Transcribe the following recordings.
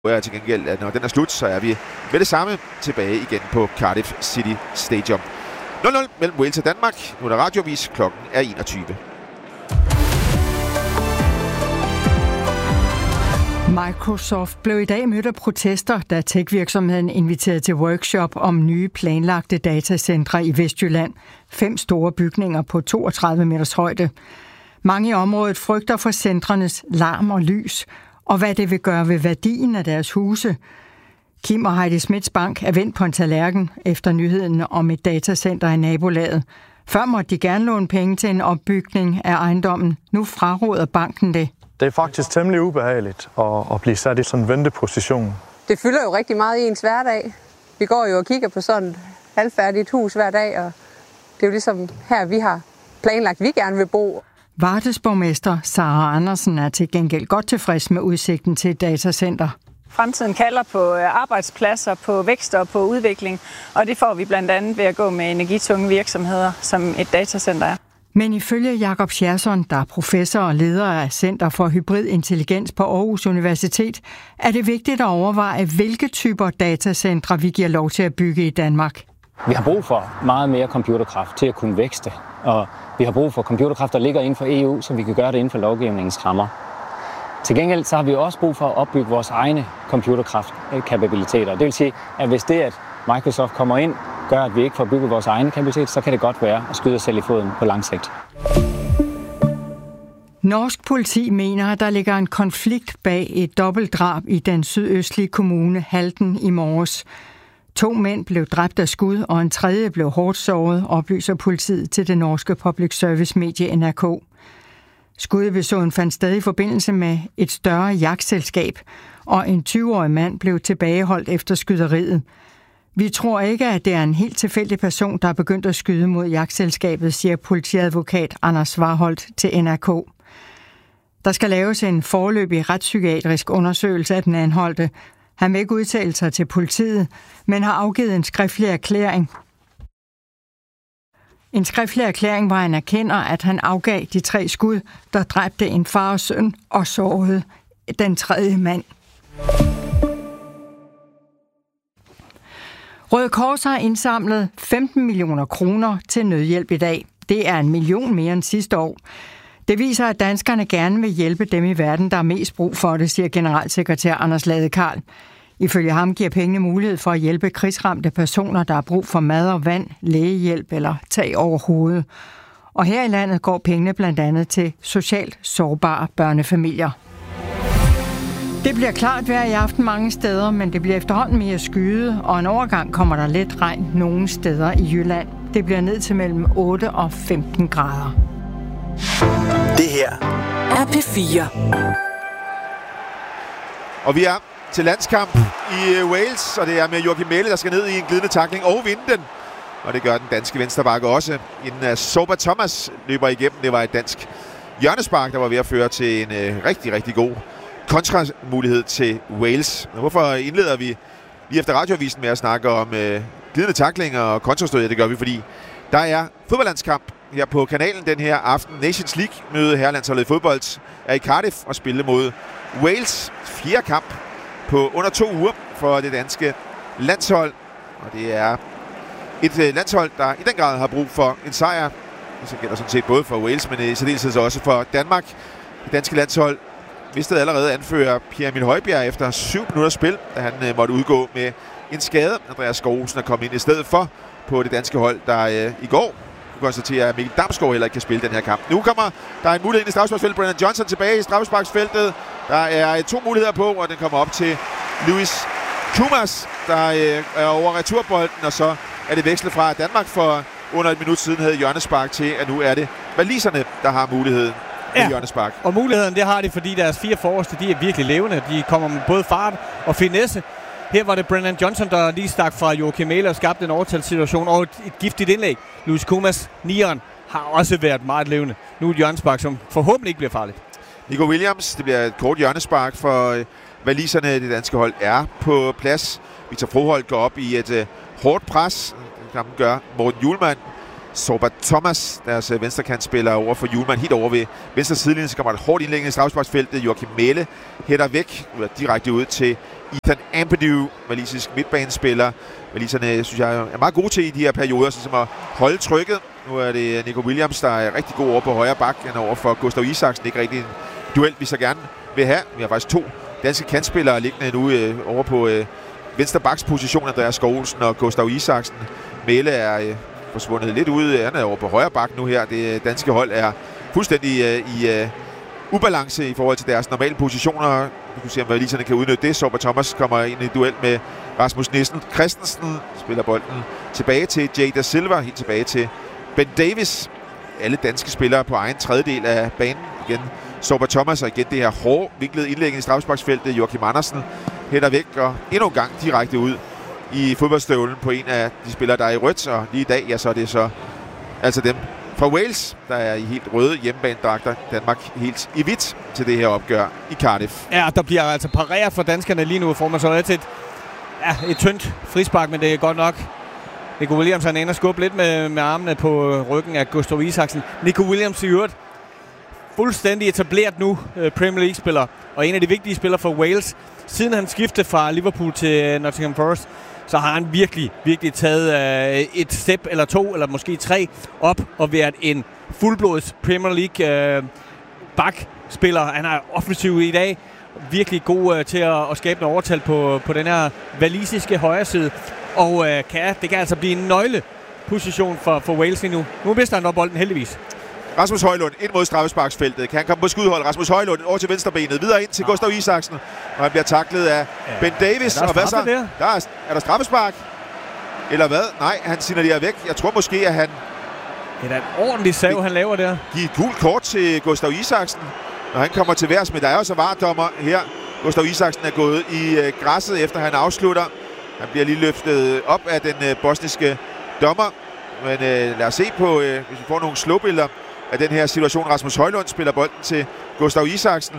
Og til gengæld, at når den er slut, så er vi med det samme tilbage igen på Cardiff City Stadium. 0-0 mellem Wales og Danmark. Nu er der radiovis. Klokken er 21. Microsoft blev i dag mødt af protester, da tech-virksomheden inviterede til workshop om nye planlagte datacentre i Vestjylland. 5 store bygninger på 32 meters højde. Mange i området frygter for centrenes larm og lys, og hvad det vil gøre ved værdien af deres huse. Kim og Heidi Smits Bank er vendt på en tallerken efter nyheden om et datacenter i nabolaget. Før måtte de gerne låne penge til en opbygning af ejendommen. Nu fraråder banken det. Det er faktisk temmelig ubehageligt at blive sat i sådan en venteposition. Det fylder jo rigtig meget i ens hverdag. Vi går jo og kigger på sådan et halvfærdigt hus hver dag, og det er jo ligesom her, vi har planlagt, vi gerne vil bo. Vardes borgmester Sara Andersen er til gengæld godt tilfreds med udsigten til et datacenter. Fremtiden kalder på arbejdspladser, på vækst og på udvikling, og det får vi blandt andet ved at gå med energitunge virksomheder, som et datacenter er. Men ifølge Jakob Scherson, der er professor og leder af Center for Hybrid Intelligens på Aarhus Universitet, er det vigtigt at overveje, hvilke typer datacentre vi giver lov til at bygge i Danmark. Vi har brug for meget mere computerkraft til at kunne vækste, og vi har brug for computerkraft, der ligger inden for EU, så vi kan gøre det inden for lovgivningens rammer. Til gengæld så har vi også brug for at opbygge vores egne computerkraftkapabiliteter. Det vil sige, at hvis det, at Microsoft kommer ind, gør, at vi ikke får bygget vores egen kapacitet, så kan det godt være at skyde os selv i foden på lang sigt. Norsk politi mener, at der ligger en konflikt bag et dobbeltdrab i den sydøstlige kommune Halden i morges. 2 mænd blev dræbt af skud, og en tredje blev hårdt såret, oplyser politiet til det norske public service medie NRK. Skudepisoden fandt sted i forbindelse med et større jagtselskab, og en 20-årig mand blev tilbageholdt efter skyderiet. Vi tror ikke, at det er en helt tilfældig person, der er begyndt at skyde mod jagtselskabet, siger politiadvokat Anders Warholt til NRK. Der skal laves en foreløbig retspsykiatrisk undersøgelse af den anholdte. Han vil ikke udtale sig til politiet, men har afgivet en skriftlig erklæring. En skriftlig erklæring, hvor han erkender, at han afgav de 3 skud, der dræbte en far og søn og sårede den tredje mand. Røde Kors har indsamlet 15 millioner kroner til nødhjælp i dag. Det er 1 million mere end sidste år. Det viser, at danskerne gerne vil hjælpe dem i verden, der er mest brug for det, siger generalsekretær Anders Lade Karl. Ifølge ham giver pengene mulighed for at hjælpe krigsramte personer, der har brug for mad og vand, lægehjælp eller tag over hovedet. Og her i landet går pengene blandt andet til socialt sårbare børnefamilier. Det bliver klart vejr i aften mange steder, men det bliver efterhånden mere skyet, og en overgang kommer der let regn nogle steder i Jylland. Det bliver ned til mellem 8 og 15 grader. Det her er P4. Og vi er til landskamp i Wales, og det er med Joachim Mæhle, der skal ned i en glidende tackling og vinde den. Og det gør den danske venstreback også, inden Soba Thomas løber igennem. Det var et dansk hjørnespark, der var ved at føre til en rigtig, rigtig god kontramulighed til Wales. Og hvorfor indleder vi lige efter radioavisen med at snakke om glidende tackling og kontrastød? Det gør vi, fordi der er fodboldlandskamp her på kanalen den her aften. Nations League møde herrelandsholdet i fodbold er i Cardiff og spille mod Wales. 4. kamp på under 2 uger for det danske landshold. Og det er et landshold, der i den grad har brug for en sejr. Det gælder sådan set både for Wales, men i særdeleshed også for Danmark. Det danske landshold mistede allerede anfører Pierre-Emil Højbjerg efter 7 minutters spil, da han måtte udgå med en skade. Andreas Skovsen er kommet ind i stedet for på det danske hold, der i går kunne konstatere, at Mikkel Damsgaard heller ikke kan spille den her kamp. Nu kommer der en mulighed ind i straffesparksfeltet. Brennan Johnson tilbage i straffesparksfeltet. Der er 2 muligheder på, og den kommer op til Louis Kumas, der er over returbolden, og så er det vekslet fra Danmark for under 1 minut siden havde hjørnespark til, at nu er det waliserne, der har muligheden. Ja, hjørnespark. Og muligheden, det har de, fordi deres 4 forreste, de er virkelig levende. De kommer med både fart og finesse. Her var det Brennan Johnson, der lige stak fra Joachim Mæhle og skabte en overtalssituation og et giftigt indlæg. Louis Kumas, 9'eren, har også været meget levende. Nu et hjørnespark, som forhåbentlig ikke bliver farligt. Nico Williams, det bliver et kort hjørnespark for waliserne. Det danske hold er på plads. Victor Froholt går op i et hårdt pres. Det gør Morten Hjulmand Sorba Thomas, deres venstrekantspiller, over for Hjulmand. Helt over ved venstre sidelinje, så kommer et hårdt indlæg i strafsparksfeltet. Joachim Mæhle hætter væk, direkte ud til Ethan Ampadu, walisisk midtbanespiller. Waliserne, synes jeg, er meget gode til i de her perioder, som at holde trykket. Nu er det Nico Williams, der er rigtig god over på højre bak, end over for Gustav Isaksen. Ikke rigtig en duel, vi så gerne vil have. Vi har faktisk 2 danske kantspillere liggende nu over på venstre baks position, Andreas Skov-Olsen og Gustav Isaksen. Mæhle er forsvundet lidt ud. Han er over på højre bak nu her. Det danske hold er fuldstændig i ubalance i forhold til deres normale positioner. Vi kan se, om waliserne kan udnytte det. Sorba Thomas kommer ind i duel med Rasmus Nissen Christensen. Spiller bolden tilbage til Jay Da Silva. Helt tilbage til Ben Davis. Alle danske spillere på egen tredjedel af banen. Igen Sorba Thomas, og igen det her hårde vinklede indlæg i strafsparksfeltet. Joachim Andersen hætter væk og endnu en gang direkte ud i fodboldstøvlen på en af de spillere, der er i rødt. Og lige i dag, ja, så er det så altså dem fra Wales, der er i helt røde hjemmebanedragter. Danmark helt i hvidt til det her opgør i Cardiff. Ja, der bliver altså pareret for danskerne lige nu, får man så til et tyndt frispark, men det er godt nok. Nico Williams han ender og skubbe lidt med armene på ryggen af Gustav Isaksen. Nico Williams i øvrigt fuldstændig etableret nu Premier League-spiller, og en af de vigtige spillere for Wales. Siden han skiftede fra Liverpool til Nottingham Forest, så har han virkelig taget et step eller 2, eller måske 3 op og været en fuldblods Premier League bakspiller. Han er offensiv i dag. Virkelig god til at skabe en overtal på den her walisiske højre side. Og det kan altså blive en nøgleposition for Wales lige nu. Nu mister han op bolden heldigvis. Rasmus Højlund ind mod straffesparksfeltet. Kan han komme på skudhold? Rasmus Højlund over til venstrebenet. Videre ind til Gustav Isaksen. Og han bliver taklet af Ben Davis. Og hvad så? Er der straffespark? Eller hvad? Nej, han signalerer væk. Jeg tror måske, at han... Det er en ordentlig sav, han laver der. Giver et gult kort til Gustav Isaksen, når han kommer til værs. Men der er også VAR-dommer her. Gustav Isaksen er gået i græsset, efter han afslutter. Han bliver lige løftet op af den bosniske dommer. Men lad os se på, hvis vi får nogle slåbilleder af den her situation. Rasmus Højlund spiller bolden til Gustav Isaksen.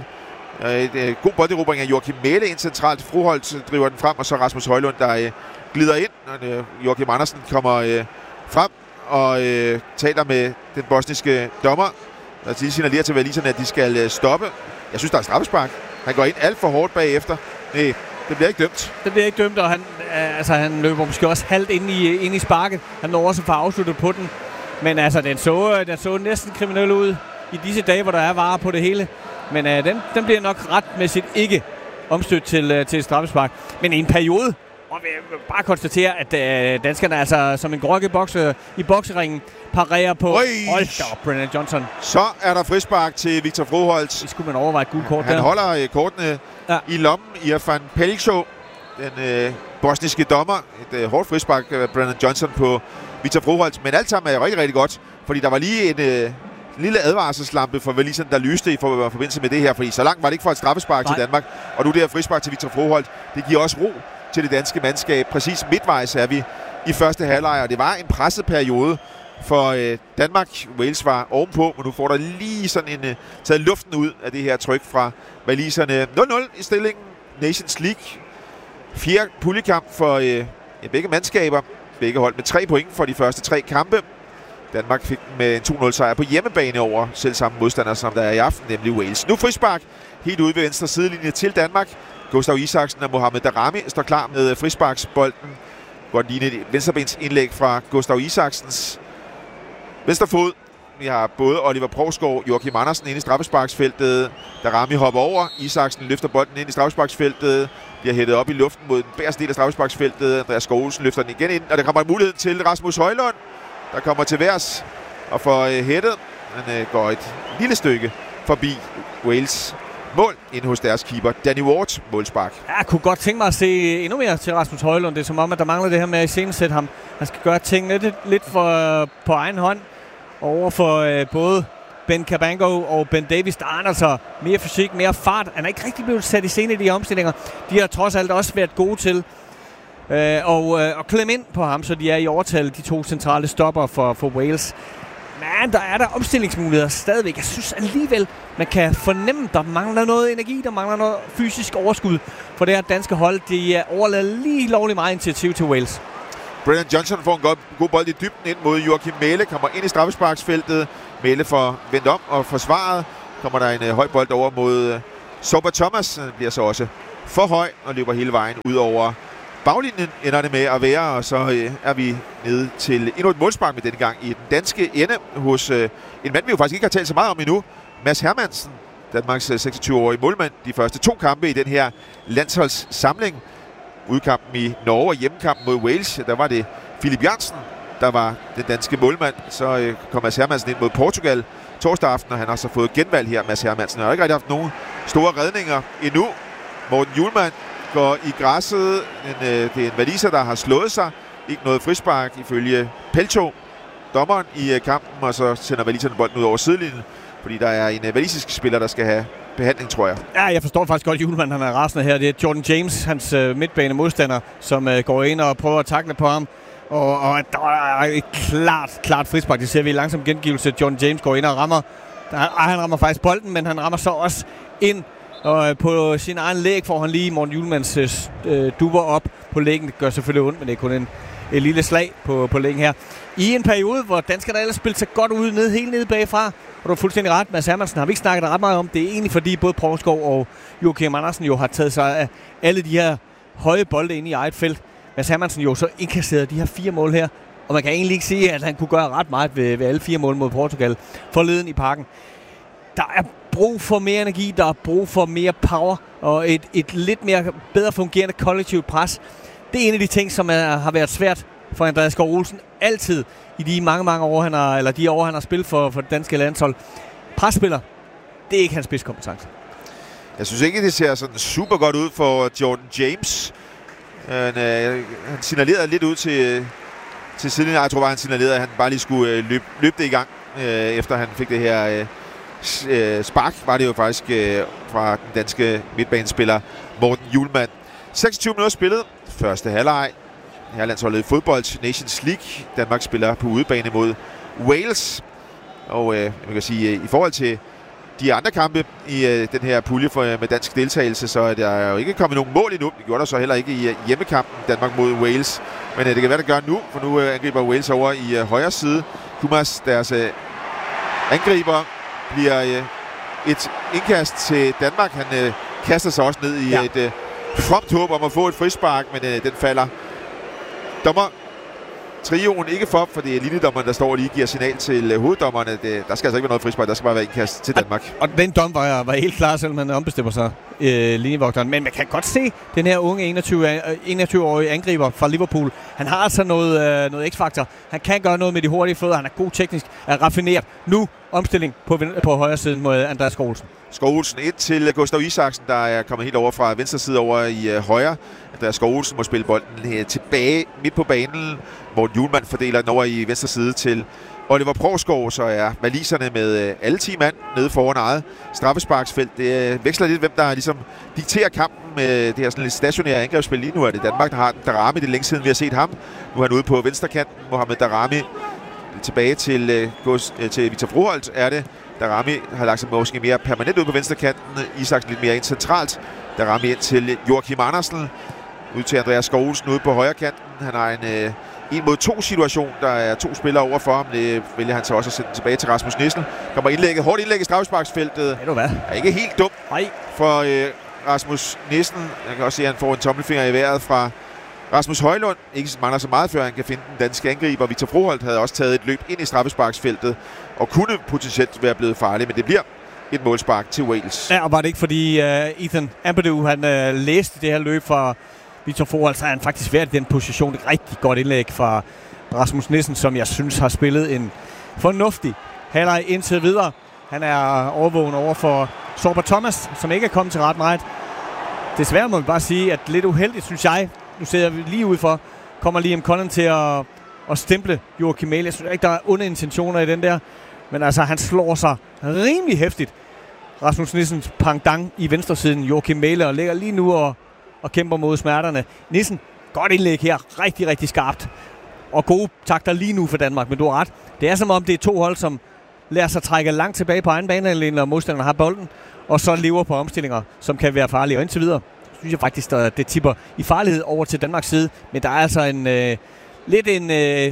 Et god bolderobring af Joachim Mæhle ind centralt. Froholt driver den frem, og så Rasmus Højlund, der glider ind. Joachim Andersen kommer frem og taler med den bosniske dommer. Der signalerer til waliserne, at de skal stoppe. Jeg synes, der er straffespark. Han går ind alt for hårdt bagefter. Nej, det bliver ikke dømt. Det bliver ikke dømt, og han løber måske også halvt ind i sparket. Han når også for afsluttet på den. Men altså, den så næsten kriminel ud i disse dage, hvor der er varer på det hele. Men den bliver nok retmæssigt ikke omstødt til straffespark. Men i en periode, og vi bare konstatere, at danskerne altså som en grokke i bokseringen parerer på Brennan Johnson. Så er der frispark til Victor Froholt. Det skulle man overveje et gult kort Han holder kortene i lommen. Irfan Pellico, den bosniske dommer. Et hårdt frispark af Brennan Johnson på Victor Froholt. Men alt sammen er rigtig, rigtig godt, fordi der var lige en lille advarselslampe for waliserne, der lyste i forbindelse med det her, fordi så langt var det ikke for et straffespark til Danmark. Og nu det her frispark til Victor Froholt, det giver også ro til det danske mandskab. Præcis midtvejs er vi i første halvleg, og det var en presset periode for Danmark. Wales var ovenpå, men nu får der lige sådan en taget luften ud af det her tryk fra waliserne. 0-0 i stillingen. Nations League. 4 puljekamp for begge mandskaber. Begge hold med 3 point for de første 3 kampe. Danmark fik med en 2-0 sejr på hjemmebane over selv samme modstander, som der er i aften, nemlig Wales. Nu frispark helt ude ved venstre sidelinje til Danmark. Gustav Isaksen og Mohamed Darami står klar med frisparksbolden. Godt ligne et venstrebens indlæg fra Gustav Isaksens venstre fod. Vi har både Oliver Provsgaard og Joachim Andersen inde i straffesparksfeltet. Darami hopper over. Isaksen løfter bolden ind i straffesparksfeltet. Bliver hættet op i luften mod den bagerste del af straffesparksfeltet. Andreas Skov-Olsen løfter den igen ind, og der kommer en mulighed til Rasmus Højlund, der kommer til værs og får hættet. Han går et lille stykke forbi Wales mål ind hos deres keeper, Danny Ward, målspark. Jeg kunne godt tænke mig at se endnu mere til Rasmus Højlund. Det er som om, at der mangler det her med at iscenesætte ham. Han skal gøre tingene lidt på egen hånd. Over for både Ben Cabango og Ben Davis, der er altså mere fysik, mere fart. Han er ikke rigtig blevet sat i scene i de omstillinger. De har trods alt også været gode til at klemme ind på ham, så de er i overtal, de 2 centrale stopper for Wales. Men der er der omstillingsmuligheder stadigvæk. Jeg synes alligevel, man kan fornemme, der mangler noget energi, der mangler noget fysisk overskud for det her danske hold. De overlader lige lovligt meget initiativ til Wales. Brennan Johnson får en god bold i dybden ind mod Joachim Mähle, kommer ind i straffesparksfeltet. Mähle får vendt om og forsvaret. Kommer der en høj bold over mod Soba Thomas. Den bliver så også for høj og løber hele vejen ud over baglinjen, ender det med at være. Og så er vi nede til endnu et målspark med denne gang i den danske ende hos en mand, vi jo faktisk ikke har talt så meget om endnu. Mads Hermansen, Danmarks 26-årige målmand, de første 2 kampe i den her landsholdssamling. Udkampen i Norge og hjemmekampen mod Wales, der var det Philip Jørgensen, der var den danske målmand. Så kom Mads Hermansen ind mod Portugal torsdag aften, og han har så fået genvalg her. Mads Hermansen har ikke rigtig haft nogen store redninger endnu. Morten Hjulmand går i græsset. Det er en waliser, der har slået sig. Ikke noget frispark ifølge Pelto, dommeren i kampen, og så sender waliserne bolden ud over sidelinjen, fordi der er en walisisk spiller, der skal have behandling, tror jeg. Ja, jeg forstår faktisk godt, at Hjulmand han er rasende her. Det er Jordan James, hans midtbane modstander, som går ind og prøver at takle på ham. Og der er et klart frispark. Det ser vi i langsom gengivelse. Jordan James går ind og rammer. Han rammer faktisk bolden, men han rammer så også ind. Og på sin egen læg får han lige Morten Hjulmands duber op på læggen. Det gør selvfølgelig ondt, men det er kun et lille slag på læggen her. I en periode, hvor danskerne ellers spillede sig godt ud helt nede bagfra. Og du har fuldstændig ret. Mads Hermansen har vi ikke snakket ret meget om. Det er egentlig fordi både Provskov og Joachim Andersen jo har taget sig af alle de her høje bolde inde i eget felt. Mads Hermansen jo så indkasserede de her 4 mål her. Og man kan egentlig ikke sige, at han kunne gøre ret meget ved alle 4 mål mod Portugal forleden i Parken. Der er brug for mere energi, der er brug for mere power og et lidt mere bedre fungerende kollektivt pres. Det er en af de ting, som har været svært for Andreas Skov Olsen altid i de mange år, han har spillet for det danske landshold. Presspiller, det er ikke hans spidskompetence. Jeg synes ikke, det ser sådan super godt ud for Jordan James. Han signalerede lidt ud til siden. Jeg tror bare, han signalerede, at han bare lige skulle løbe det i gang, efter han fik det her spark, var det jo faktisk fra den danske midtbanespiller Morten Hjulmand. 26 minutter spillet. Første halvleg. Herlandsholdet i fodbold, Nations League. Danmark spiller på udebane mod Wales. Og man kan sige, i forhold til de andre kampe i den her pulje med dansk deltagelse, så er der jo ikke kommet nogen mål endnu. Det gjorde der så heller ikke i hjemmekampen Danmark mod Wales. Men det kan være, det gør nu, for nu angriber Wales over i højre side. Kumas, deres angriber, bliver et indkast til Danmark. Han kaster sig også ned i et fromt håb om at få et frispark, men den falder. Dommer trioen ikke for det er linjedommeren, der står og lige giver signal til hoveddommerne. Der skal altså ikke være noget frispark, der skal bare være indkast til Danmark. Og den dom var helt klar, selvom man ombestemmer sig, linjevogteren. Men man kan godt se den her unge 21-årige angriber fra Liverpool. Han har altså noget x-faktor. Han kan gøre noget med de hurtige fødder. Han er god teknisk, er raffineret. Nu omstilling på højre siden mod Andreas Skov Olsen. Skov Olsen 1 til Gustav Isaksen, der er kommet helt over fra venstre side over i højre. Andreas Skov Olsen må spille bolden tilbage midt på banen. Morten Hjulmand fordeler den over i venstre side til Oliver Provskov, så er waliserne med alle 10 mand nede foran eget straffesparksfelt. Det veksler lidt, hvem der ligesom dikterer kampen med det her sådan lidt stationære angrebsspil. Lige nu er det Danmark, der har den. Darami, det er længe siden vi har set ham. Nu er han ude på venstrekanten. Mohamed Darami tilbage til Victor Froholt er det. Darami har lagt sig måske mere permanent ud på venstrekanten. Isaksen lidt mere ind centralt. Darami ind til Joachim Andersen. Ud til Andreas Skov Olsen ude på højre kanten. Han har en 1-mod-2 situation. Der er 2 spillere over for ham. Det vælger han så også at sende tilbage til Rasmus Nissen. Kommer indlægget. Hårdt indlæg i straffesparksfeltet. Er ikke helt dumt for Rasmus Nissen. Jeg kan også se, at han får en tommelfinger i vejret fra Rasmus Højlund. Ikke mangler så meget, før han kan finde den danske angriber. Victor Froholt havde også taget et løb ind i straffesparksfeltet og kunne potentielt være blevet farlig, men det bliver et målspark til Wales. Ja, og var det ikke fordi Ethan Ampadu han læste det her løb fra Victor Froholt, så har han faktisk været i den position. Et rigtig godt indlæg fra Rasmus Nissen, som jeg synes har spillet en fornuftig halvleg indtil videre. Han er overvågen over for Soba Thomas, som ikke er kommet til ret meget. Desværre må vi bare sige, at lidt uheldigt, synes jeg, nu ser vi lige ud for, kommer Liam Cullen til at stemple Joachim Mähle. Jeg synes ikke, der er onde intentioner i den der. Men altså, han slår sig rimelig hæftigt. Rasmus Nissens pendant i venstresiden, Joachim Mähle, og ligger lige nu og kæmper mod smerterne. Nissen, godt indlæg her. Rigtig, rigtig skarpt. Og gode takter lige nu for Danmark, men du har ret. Det er som om, det er 2 hold, som lader sig trække langt tilbage på egen banehalvdel, når modstanderne har bolden, og så lever på omstillinger, som kan være farlige. Og indtil videre synes jeg faktisk, at det tipper i farlighed over til Danmarks side. Men der er altså lidt en,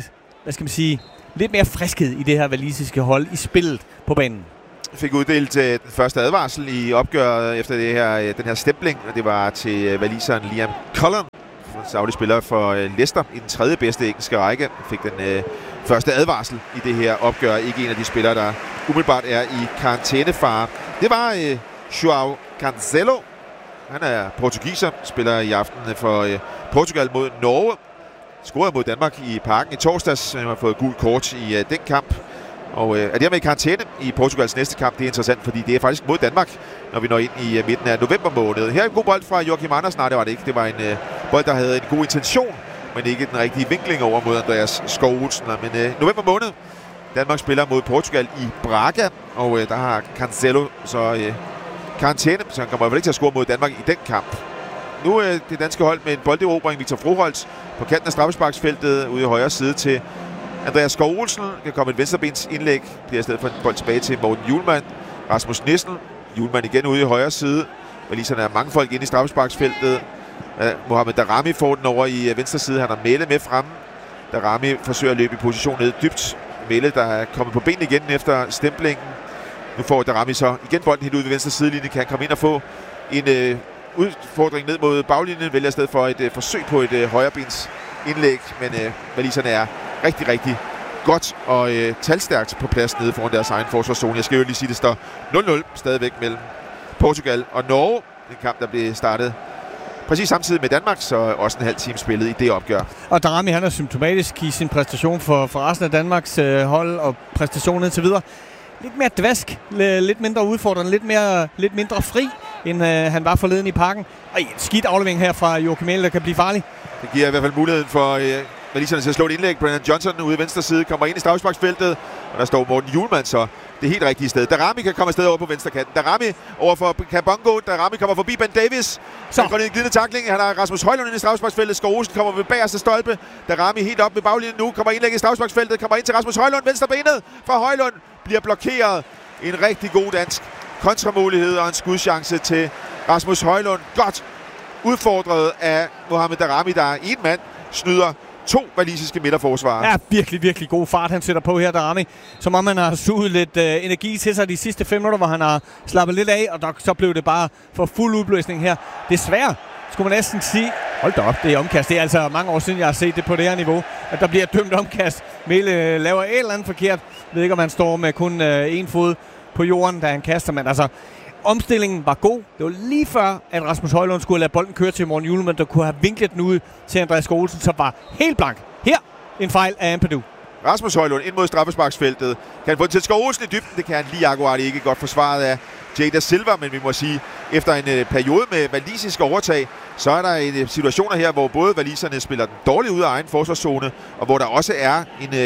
lidt mere friskhed i det her walisiske hold i spillet på banen. Fik uddelt den første advarsel i opgøret efter den her stempling, og det var til waliseren Liam Cullen, savlig spiller for Leicester i den tredje bedste engelske række. Fik den første advarsel i det her opgør. Ikke en af de spillere, der umiddelbart er i karantænefare. Det var João Cancelo. Han er portugiser, spiller i aften for Portugal mod Norge. Scorede mod Danmark i Parken i torsdags. Han har fået gult kort i den kamp. Og er dermed i karantæne i Portugals næste kamp. Det er interessant, fordi det er faktisk mod Danmark, når vi når ind i midten af november måned. Her er en god bold fra Joachim Andersen. Nej, det var det ikke. Det var en bold, der havde en god intention, men ikke den rigtige vinkling over mod Andreas Skov Olsen. Men november måned, Danmark spiller mod Portugal i Braga, og der har Cancelo så karantæne, så han kommer i hvert fald ikke til at score mod Danmark i den kamp. Nu er det danske hold med en bolderobring. Victor Froholt på kanten af straffesparksfeltet ude i højre side til Andreas Skov Olsen. Kan komme et venstrebens indlæg. Bliver i stedet for en bold tilbage til Morten Hjulmand. Rasmus Nissen. Hjulmand igen ude i højre side. Waliserne er mange folk inde i straffesparksfeltet. Mohamed Darami får den over i venstre side. Han har Mæle med fremme. Darami forsøger at løbe i position ned dybt. Mæle, der er kommet på ben igen efter stemplingen. Nu får Darami så igen bolden helt ud ved venstre sidelinje. Kan han komme ind og få en udfordring ned mod baglinjen. Vælger i stedet for et forsøg på et højrebens indlæg. Men waliserne er rigtig, rigtig godt og talstærkt på plads nede foran deres egen forsvarszone. Jeg skal jo lige sige, at det står 0-0 stadigvæk mellem Portugal og Norge. En kamp, der blev startet præcis samtidig med Danmark, så også en halv time spillet i det opgør. Og Darami, han er symptomatisk i sin præstation for resten af Danmarks hold og præstationen indtil videre. Lidt mere dvask, lidt mindre udfordrende, lidt mindre fri, end han var forleden i Parken. Og en skidt aflevering her fra Joachim Mæle, der kan blive farlig. Det giver i hvert fald muligheden for waliserne til at slå et indlæg. Brennan Johnson ude i venstre side kommer ind i straffesparksfeltet, og der står Morten Hjulmand så det helt rigtige sted. Darami kan komme afsted over på venstre kanten. Darami over for Kabongo. Darami kommer forbi Ben Davis. Så går det en glidende tackling. Han har Rasmus Højlund ind i straffesparksfeltet. Skov Olsen kommer ved bagerste stolpe. Darami helt op ved baglinjen nu. Kommer indlæg i straffesparksfeltet. Kommer ind til Rasmus Højlund. Venstre benet fra Højlund bliver blokeret. En rigtig god dansk kontramulighed og en skudchance til Rasmus Højlund. Godt udfordret af Mohamed Darami, der en mand snyder to walisiske midterforsvarer. Ja, virkelig, virkelig god fart, han sætter på her, Darami. Som om han har suget lidt energi til sig de sidste 5 minutter, hvor han har slappet lidt af, og så blev det bare for fuld udbløsning her. Desværre skulle man næsten sige, hold da op, det er omkast. Det er altså mange år siden, jeg har set det på det her niveau, at der bliver dømt omkast. Mæle laver et eller andet forkert. Jeg ved ikke, om han står med kun en fod på jorden, da han kaster, men altså omstillingen var god. Det var lige før, at Rasmus Højlund skulle lade bolden køre til Morten Hjulmand, der kunne have vinklet den ud til Andreas Skov Olsen, som var helt blank. Her en fejl af Ampadu. Rasmus Højlund ind mod straffesparksfeltet. Kan få den til Skov Olsen i dybden. Det kan han lige akkurat ikke. Godt forsvaret af Jada Silva, men vi må sige, efter en periode med walisisk overtag, så er der situationer her, hvor både waliserne spiller den dårligt ud af egen forsvarszone, og hvor der også er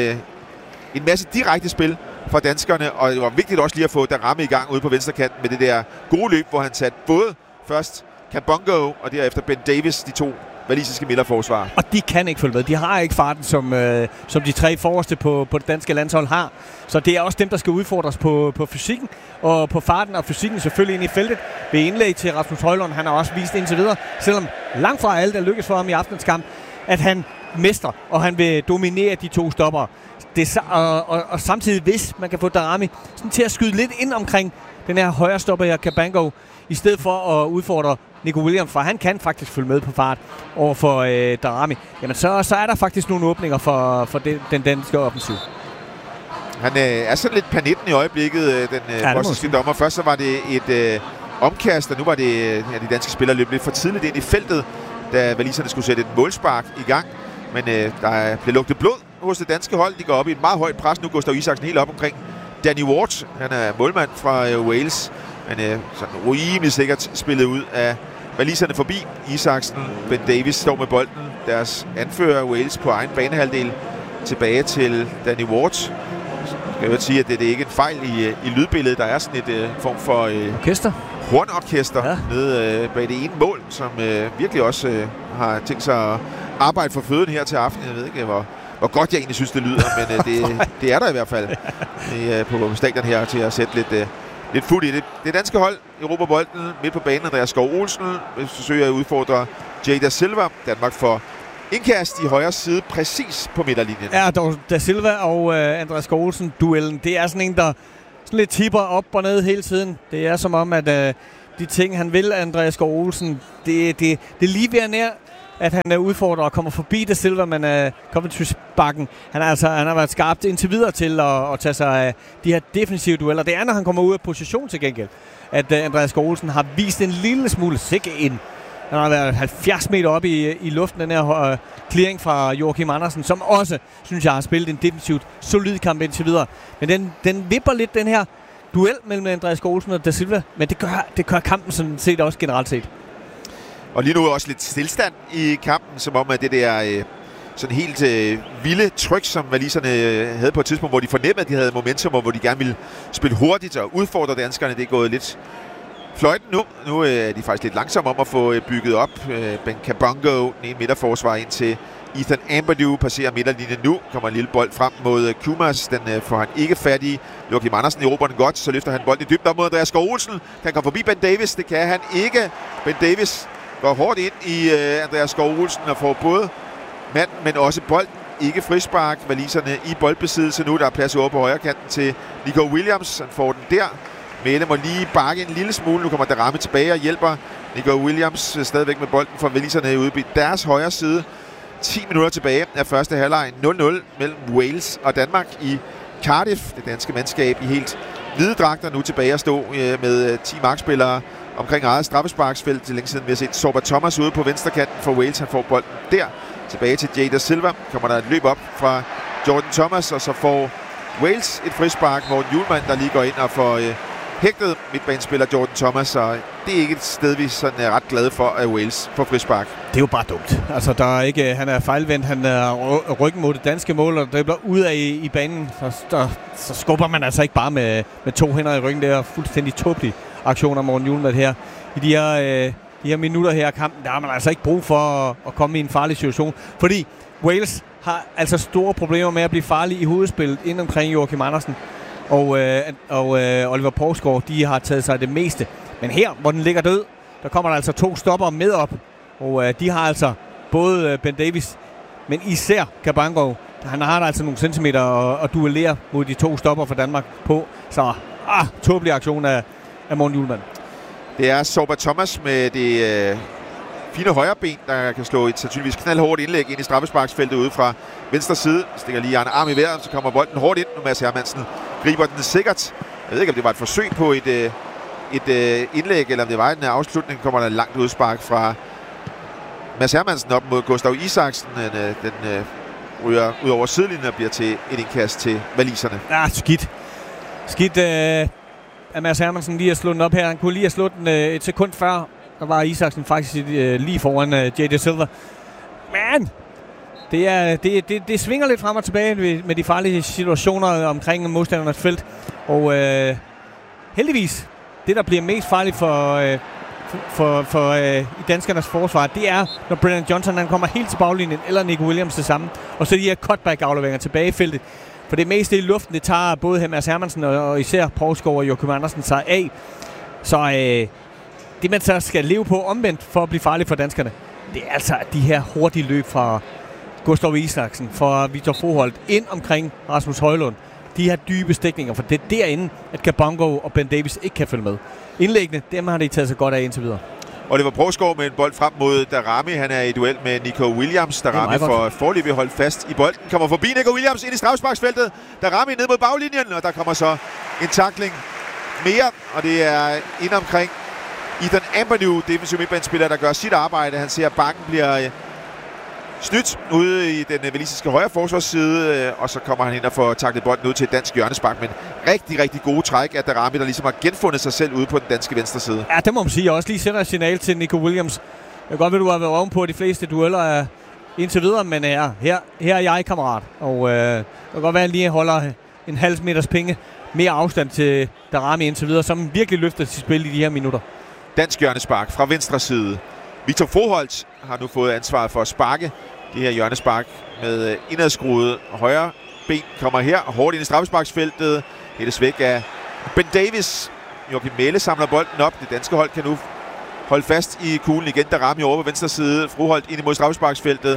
en masse direkte spil for danskerne, og det var vigtigt også lige at få Darami i gang ude på venstre kanten med det der gode løb, hvor han satte både først Kabongo og derefter Ben Davis, de to walisiske midterforsvarer. Og de kan ikke følge med. De har ikke farten, som de 3 forreste på det danske landshold har. Så det er også dem, der skal udfordres på fysikken, og på farten og fysikken selvfølgelig ind i feltet. Ved indlæg til Rasmus Højlund, han har også vist indtil videre, selvom langt fra alt er lykkes for ham i aftens kamp, at han mestrer, og han vil dominere de 2 stoppere. Og samtidig, hvis man kan få Darami sådan til at skyde lidt ind omkring den her højre stopper her, Kabongo, i stedet for at udfordre Nico Williams, for han kan faktisk følge med på fart over for Darami, jamen så er der faktisk nogle åbninger for den danske offensiv. Han er sådan lidt panitten i øjeblikket, den bosniske dommer. Først så var det et omkast, og nu var det de danske spillere løb lidt for tidligt ind i feltet, da waliserne skulle sætte et målspark i gang. Men der blev lugtet blod hos det danske hold. De går op i et meget højt pres. Nu Gustav Isaksen helt op omkring Danny Ward. Han er målmand fra Wales. Men sådan rimelig sikkert spillet ud af waliserne forbi. Isaksen, Ben Davis står med bolden. Deres anfører Wales på egen banehalvdel. Tilbage til Danny Ward. Jeg vil sige, at det er ikke en fejl i lydbilledet. Der er sådan et form for orkester. Hornorkester nede bag det ene mål, som virkelig også har tænkt sig at arbejde for føden her til aften. Jeg ved ikke, hvor godt jeg egentlig synes, det lyder, men det er der i hvert fald på stadion her til at sætte lidt fuld i det. Det danske hold erobrer bolden midt på banen. Andreas Skov Olsen forsøger at udfordre Jada Silva. Danmark får indkast i højre side, præcis på midterlinjen. Ja, Da Silva og Andreas Skov-Olsen-duellen, det er sådan en, der sådan lidt tipper op og ned hele tiden. Det er som om, at de ting, han vil, Andreas Skov-Olsen, det er lige ved nær, at han er udfordret og kommer forbi Da Silva, men Coventry-bakken, han har været skarpt indtil videre til at tage sig af de her defensive dueller. Det er, når han kommer ud af position til gengæld, at Andreas Skov-Olsen har vist en lille smule sikke ind. Han har været 70 meter op i luften, den her clearing fra Joachim Andersen, som også, synes jeg, har spillet en defensivt solid kamp indtil videre. Men den vipper lidt, den her duel mellem Andreas Skov-Olsen og Da Silva, men det gør kampen sådan set også generelt set. Og lige nu er også lidt stillstand i kampen, som om at det der sådan helt vilde tryk, som waliserne havde på et tidspunkt, hvor de fornemmede, at de havde momentum, og hvor de gerne ville spille hurtigt og udfordre danskerne, det er gået lidt fløjten nu. Nu er de faktisk lidt langsomme om at få bygget op. Ben Kabongo, den ene midterforsvar ind til Ethan Ampadu, passerer midterlinjen nu. Kommer en lille bold frem mod Kumas. Den får han ikke fat i. Joachim Andersen erobrer den godt, så løfter han bolden i dybden op mod Andreas Skov-Olsen. Kan komme forbi Ben Davis, det kan han ikke. Ben Davis går hårdt ind i Andreas Skov-Olsen og får både manden, men også bolden. Ikke frispark. Waliserne i boldbesiddelse nu. Der er plads over på højre kanten til Nico Williams. Han får den der. Mæle må lige bakke en lille smule. Nu kommer Daramy tilbage og hjælper Nico Williams stadigvæk med bolden for waliserne ude på deres højre side. 10 minutter tilbage af første halvleg. 0-0 mellem Wales og Danmark i Cardiff. Det danske mandskab i helt hvide dragter nu tilbage at stå med 10 markspillere omkring eget straffesparksfelt. Til længe siden vi har set Sorba Thomas ude på venstre kanten for Wales. Han får bolden der. Tilbage til Jay Da Silva. Kommer der et løb op fra Jordan Thomas, og så får Wales et frispark. Morten Hjulmand, der lige går ind og får hægtet midtbanespiller Jordan Thomas, og det er ikke et sted, vi sådan er ret glade for, at Wales får frispark. Det er jo bare dumt. Altså, der er ikke, han er fejlvendt, han er ryggen mod det danske mål, og dribler ud af i banen. Så skubber man altså ikke bare med 2 hænder i ryggen. Det er fuldstændig tåbelig aktion af Morten Hjulmand her. I de her minutter her af kampen, der har man altså ikke brug for at komme i en farlig situation, fordi Wales har altså store problemer med at blive farlige i hovedspillet inden omkring Joachim Andersen. Og Oliver Poulsgaard, de har taget sig det meste. Men her, hvor den ligger død, der kommer der altså 2 stopper med op. Og de har altså både Ben Davis, men især Kabongo. Han har der altså nogle centimeter at duellere mod de 2 stopper for Danmark på. Så tåbelig aktion af Morten Hjulmand. Det er Sorba Thomas med det fine højre ben, der kan slå et sandsynligvis knaldhårdt indlæg ind i straffesparksfeltet ude fra venstre side. Stikker lige en arm i vejret, så kommer bolden hårdt ind. Nu Mads Hermansen griber den sikkert. Jeg ved ikke, om det var et forsøg på et indlæg, eller om det var en afslutning. Kommer der langt udspark fra Mads Hermansen op mod Gustav Isaksen. Den ryger ud over sidelinjen og bliver til et indkast til waliserne. Ja, skidt at Mads Hermansen lige har slået den op her. Han kunne lige have slået den et sekund før. Der var Isaksen faktisk lige foran Jay Da Silva. Men det svinger lidt frem og tilbage med de farlige situationer omkring modstandernes felt. Og heldigvis, det der bliver mest farligt for i danskernes forsvar, det er, når Brennan Johnson han kommer helt til baglinjen, eller Nico Williams det samme. Og så de her cutback-afleveringer tilbage i feltet. For det meste i luften, det tager både Mads Hermansen og især Poulsgaard og Joachim Andersen sig af. Så det man så skal leve på omvendt for at blive farlig for danskerne, det er altså de her hurtige løb fra Gustav Isaksen, fra Victor Froholt ind omkring Rasmus Højlund. De her dybe stikninger, for det er derinde, at Kabongo og Ben Davis ikke kan følge med. Indlæggene, dem har de taget sig godt af indtil videre. Og det var Poulsgaard med en bold frem mod Daramy. Han er i duel med Nico Williams. Daramy får foreløbig holdt fast i bolden. Kommer forbi Nico Williams ind i straffesparksfeltet. Daramy ned mod baglinjen, og der kommer så en tackling mere. Og det er ind omkring Ethan Ampadu, defensiv midtbanespiller, der gør sit arbejde. Han ser, at bakken bliver snydt ude i den walisiske højre forsvarsside, og så kommer han ind og får taklet bolden ud til et dansk hjørnespark. Men rigtig, rigtig gode træk af Daramy, der ligesom har genfundet sig selv ude på den danske venstre side. Ja, det må man sige. Jeg også lige sender et signal til Nico Williams. Jeg kan godt ved, du har været ovenpå de fleste dueller indtil videre, men her er jeg kammerat. Og det kan godt være, at han lige holder en halv meters penge mere afstand til Daramy indtil videre, som virkelig løfter sit spil i de her minutter. Dansk hjørnespark fra venstre side. Victor Froholt har nu fået ansvaret for at sparke det her hjørnespark med indadskruet højre ben. Kommer her hårdt ind i straffesparksfeltet. Hættes væk af Ben Davis. Joachim Mæle samler bolden op. Det danske hold kan nu holde fast i kuglen igen. Daramy over på venstre side. Froholt ind imod straffesparksfeltet.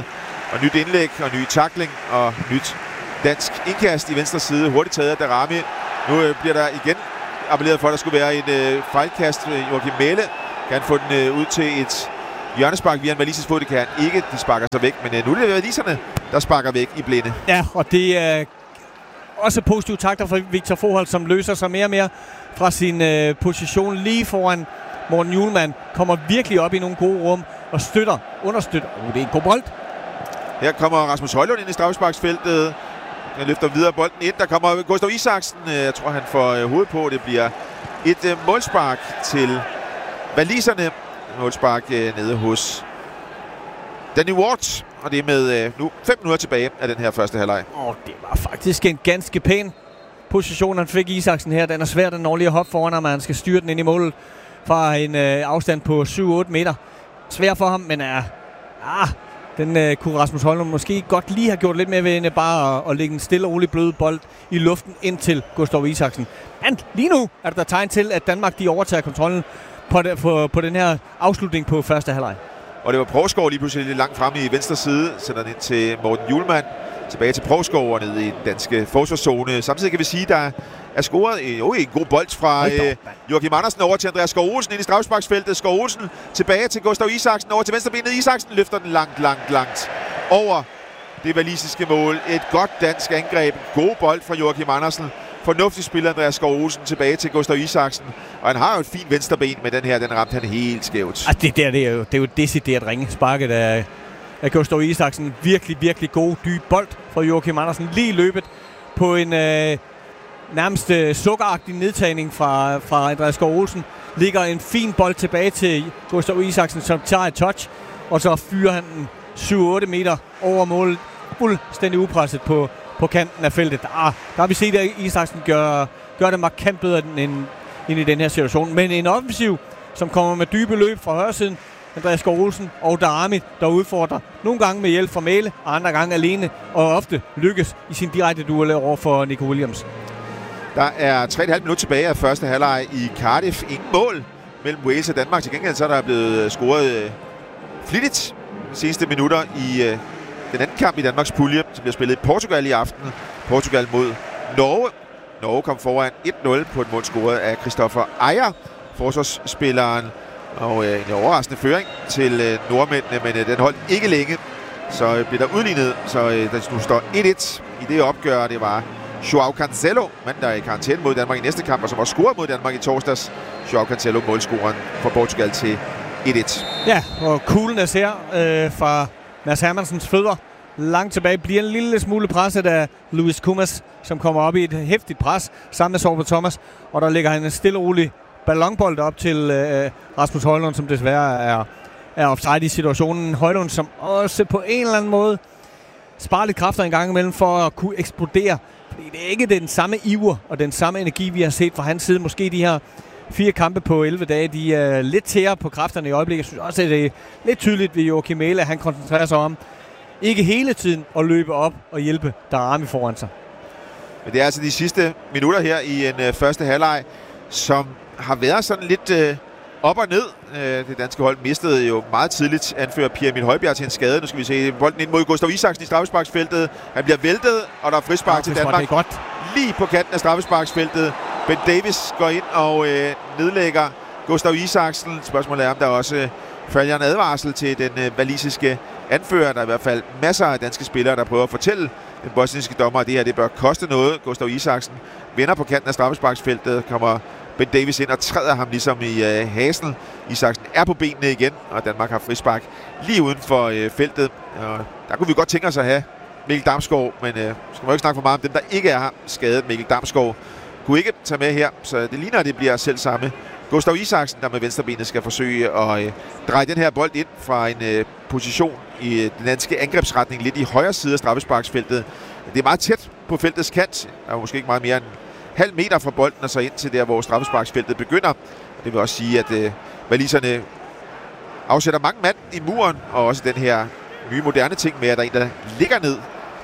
Og nyt indlæg og ny tackling og nyt dansk indkast i venstre side. Hurtigt taget af Daramy. Nu bliver der igen appelleret for, at der skulle være et fejlkast. Joachim Mæhle kan få den ud til et hjørnespark via en walisisk fod. Det kan han ikke. De sparker sig væk. Men nu er det waliserne, der sparker væk i blinde. Ja, og det er også positive takter for Victor Froholt, som løser sig mere og mere fra sin position lige foran Morten Hjulmand. Kommer virkelig op i nogle gode rum og understøtter. Det er en god bold. Her kommer Rasmus Højlund ind i straffesparksfeltet. Han løfter videre bolden ind. Der kommer Gustav Isaksen. Jeg tror, han får hovedet på. Det bliver et målspark til waliserne. Målspark nede hos Danny Ward. Og det er med nu 5 minutter tilbage af den her første halvleg. Det var faktisk en ganske pæn position, han fik Isaksen her. Den er svær, den når lige at hoppe foran ham, han skal styre den ind i målet fra en afstand på 7-8 meter. Svær for ham, men den kunne Rasmus Højlund måske godt lige have gjort lidt mere ved, bare at lægge en stille og rolig blød bold i luften ind til Gustav Isaksen. Men lige nu er der tegn til, at Danmark de overtager kontrollen på den her afslutning på første halvleg. Og det var Provsgaard lige pludselig lidt langt fremme i venstre side. Sender den ind til Morten Hjulmand. Tilbage til Provsgaard og ned i den danske forsvarszone. Samtidig kan vi sige, at der er scoret en god bold fra Joachim Andersen over til Andreas Skov Olsen ind i straffesparksfeltet. Skov Olsen tilbage til Gustav Isaksen over til venstrebenet. Isaksen løfter den langt over det walisiske mål. Et godt dansk angreb. God bold fra Joachim Andersen. Fornuftig spiller Andreas Skov Olsen tilbage til Gustav Isaksen. Og han har jo et fint venstreben med den her. Den ramte han helt skævt. Det er jo decideret ringesparket af Gustav Isaksen. Virkelig god dyb bold fra Joachim Andersen. Lige løbet på en nærmest sukkeragtig nedtagning fra Andreas Skov Olsen. Ligger en fin bold tilbage til Gustav Isaksen, som tager et touch. Og så fyrer han den 7-8 meter over målet. Fuldstændig upresset på kanten af feltet. Der har vi set, at Isaksen gør det markant bedre end i den her situation. Men en offensiv, som kommer med dybe løb fra højresiden. Andreas Skov Olsen og Daramy, der udfordrer nogle gange med hjælp fra Mæhle, og andre gange alene, og ofte lykkes i sin direkte duel over for Nico Williams. Der er 3,5 minutter tilbage af første halvleg i Cardiff. Ingen mål mellem Wales og Danmark. Til gengæld så er der blevet scoret flittigt de seneste minutter i den anden kamp i Danmarks pulje, som bliver spillet i Portugal i aften. Portugal mod Norge. Norge kom foran 1-0 på et mål scoret af Christopher Ejer, forsvarsspilleren. Og en overraskende føring til nordmændene, men den holdt ikke længe. Så bliver der udlignet, så der nu står 1-1 i det opgør. Det var Joao Cancelo, mand der er i karantæne mod Danmark i næste kamp, og som også scorede mod Danmark i torsdags. Joao Cancelo, målscoreren for Portugal til 1-1. Ja, og coolness her fra Mads Hermansens fødder. Langt tilbage bliver en lille smule presset af Luis Kumas, som kommer op i et hæftigt pres sammen med Sorbo Thomas. Og der ligger han en stille og rolig ballonbold op til Rasmus Højlund, som desværre er offside i situationen. Højlund, som også på en eller anden måde sparer lidt kræfter en gang imellem for at kunne eksplodere. Fordi det er ikke den samme iver og den samme energi, vi har set fra hans side. Måske de her 4 kampe på 11 dage, de er lidt tære på kræfterne i øjeblikket. Jeg synes også, at det er lidt tydeligt ved Joachim Mæhle, at han koncentrerer sig om ikke hele tiden at løbe op og hjælpe Daramy foran sig. Men det er altså de sidste minutter her i en første halvleg, som har været sådan lidt op og ned. Det danske hold mistede jo meget tidligt anfører Pierre Emil Højbjerg til en skade. Nu skal vi se bolden ind mod Gustav Isaksen i straffesparksfeltet. Han bliver væltet, og der er frispark til Danmark. Godt. Lige på kanten af straffesparksfeltet. Ben Davis går ind og nedlægger Gustav Isaksen. Spørgsmålet er, om der også falder en advarsel til den walisiske anfører. Der er i hvert fald masser af danske spillere, der prøver at fortælle den bosniske dommer, at det her det bør koste noget. Gustav Isaksen vender på kanten af straffesparksfeltet, kommer Ben Davis ind og træder ham ligesom i hasen. Isaksen er på benene igen, og Danmark har frispark lige uden for feltet. Og der kunne vi godt tænke os at have Mikkel Damsgaard, men skal man jo ikke snakke for meget om dem, der ikke er skadet. Mikkel Damsgaard kunne ikke tage med her, så det ligner, at det bliver selv samme Gustav Isaksen, der med venstrebenet skal forsøge at dreje den her bold ind fra en position i den danske angrebsretning, lidt i højre side af straffesparksfeltet. Det er meget tæt på feltets kant. Der er måske ikke meget mere end halv meter fra bolden og så ind til der, hvor straffesparksfeltet begynder. Det vil også sige, at waliserne afsætter mange mand i muren, og også den her nye moderne ting med, at der er en, der ligger ned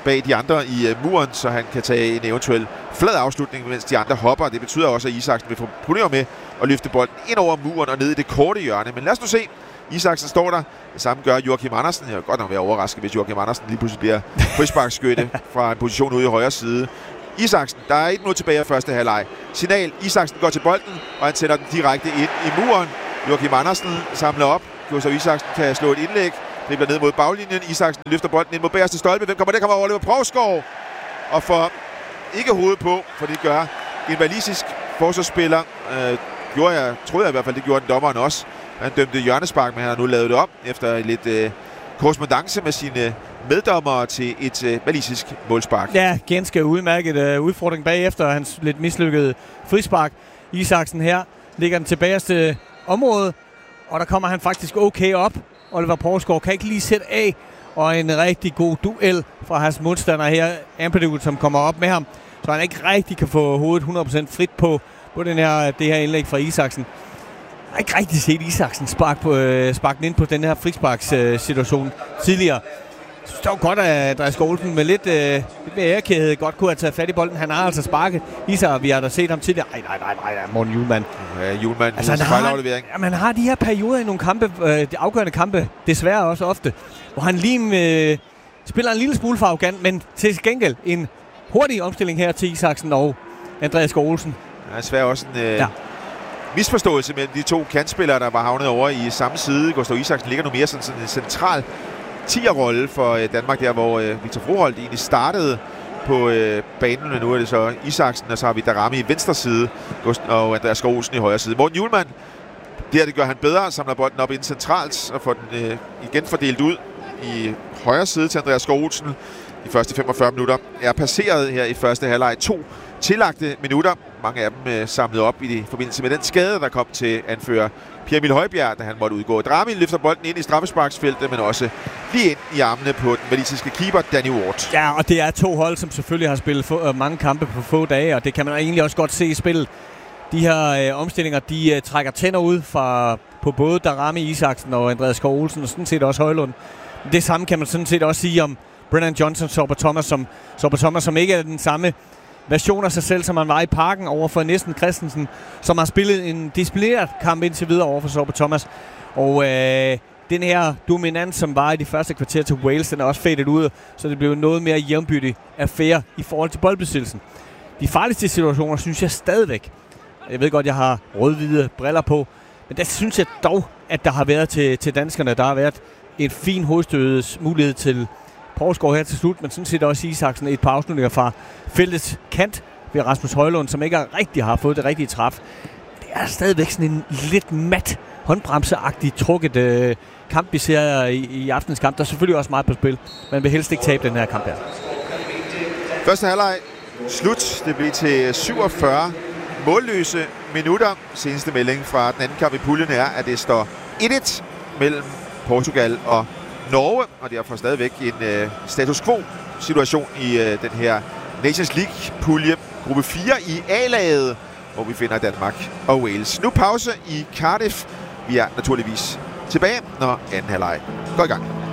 bag de andre i muren, så han kan tage en eventuel flad afslutning, mens de andre hopper. Det betyder også, at Isaksen vil få problemer med at løfte bolden ind over muren og ned i det korte hjørne. Men lad os nu se. Isaksen står der. Det samme gør Joachim Andersen. Jeg vil godt nok være overrasket, hvis Joachim Andersen lige pludselig bliver frisparksskytte fra en position ude i højre side. Isaksen, der er 1 minut tilbage af første halvleg. Signal, Isaksen går til bolden, og han sætter den direkte ind i muren. Joachim Andersen samler op. Gustav Isaksen kan slå et indlæg. Det bliver ned mod baglinjen. Isaksen løfter bolden ind mod bagerste stolpe. Hvem kommer det? Kommer Oliver Provskov. Og får ikke hovedet på, for det gør en walisisk forsvarsspiller. Troede jeg i hvert fald, det gjorde den dommeren også. Han dømte hjørnespark, men han har nu lavet det op efter lidt korrespondance med sine meddommere til et walisisk målspark. Ja, ganske udmærket udfordring bagefter hans lidt mislykkede frispark. Isaksen her ligger den tilbagerste område, og der kommer han faktisk okay op. Oliver Provskov kan ikke lige sætte af, og en rigtig god duel fra hans modstander her, Ampadu, som kommer op med ham, så han ikke rigtig kan få hovedet 100% frit på det her indlæg fra Isaksen. Jeg har ikke rigtig set Isaksen sparke den ind på den her frisparkssituation tidligere. Jeg synes dog godt, at Andreas Olsen med lidt mere ærkærhed godt kunne have taget fat i bolden. Han har altså sparket Isak, vi har da set ham tidligere. Nej, Morten Hjulmand. Ja, Hjulmand, altså, han har de her perioder i nogle kampe, de afgørende kampe, desværre også ofte, hvor han lige spiller en lille smule for arrogant, men til gengæld en hurtig omstilling her til Isaksen og Andreas Olsen. Ja, desværre også en misforståelse mellem de to kantspillere, der var havnet over i samme side. Gustav Isaksen ligger nu mere sådan en central 10'er-rolle for Danmark, der hvor Victor Froholt egentlig startede på banen, men nu er det så Isaksen, og så har vi Darami i venstre side, og Andreas Olsen i højre side. Morten Hjulmand, det gør han bedre, samler bolden op ind centralt, og får den igen fordelt ud i højre side til Andreas Olsen. De første 45 minutter er passeret her i første halvleg. 2 tillagte minutter. Mange af dem samlet op i forbindelse med den skade, der kom til anfører Pierre Emil Højbjerg, da han måtte udgå. Darami løfter bolden ind i straffesparksfeltet, men også lige ind i armene på den walisiske keeper, Danny Ward. Ja, og det er 2 hold, som selvfølgelig har spillet mange kampe på få dage, og det kan man egentlig også godt se i spillet. De her omstillinger, de trækker tænder ud på både Darami Isaksen og Andreas Skov Olsen, og sådan set også Højlund. Det samme kan man sådan set også sige om Brennan Johnson, Sorba Thomas, som ikke er den samme version af sig selv, som han var i Parken over for Nielsen Christensen, som har spillet en disciplineret kamp indtil videre over for Sorba Thomas. Og den her dominans, som var i de første kvarter til Wales, den er også fadet ud, så det blev noget mere jævnbyrdig affære i forhold til boldbesiddelsen. De farligste situationer synes jeg stadigvæk. Jeg ved godt, jeg har rød-hvide briller på, men der synes jeg dog, at der har været til danskerne, der har været en fin hovedstødes mulighed til Provskov her til slut, men sådan set også Isaksen et par afslutninger fra feltets kant ved Rasmus Højlund, som ikke rigtig har fået det rigtige træf. Det er stadigvæk sådan en lidt mat, håndbremseagtig trukket kamp, vi ser i aftens kamp. Der er selvfølgelig også meget på spil, men vil helst ikke tabe den her kamp her. Første halvleg slut. Det blev til 47 målløse minutter. Seneste melding fra den anden kamp i puljen er, at det står 1-1 mellem Portugal og Norge, og derfor stadigvæk en status quo-situation i den her Nations League-pulje. Gruppe 4 i A-laget, hvor vi finder Danmark og Wales. Nu pause i Cardiff. Vi er naturligvis tilbage, når anden halvleg går i gang.